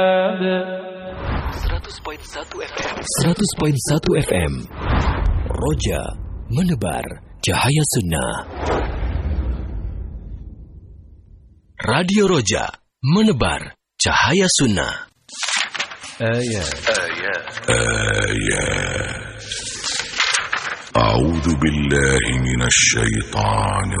100.1 FM Roja menebar cahaya sunnah. Radio Roja menebar cahaya sunnah. Ayat. A'udzu billahi minasy syaithanir